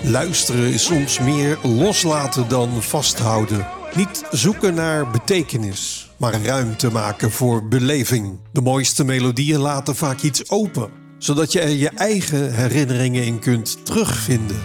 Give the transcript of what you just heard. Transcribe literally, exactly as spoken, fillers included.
Luisteren is soms meer loslaten dan vasthouden. Niet zoeken naar betekenis, maar ruimte maken voor beleving. De mooiste melodieën laten vaak iets open, zodat je er je eigen herinneringen in kunt terugvinden.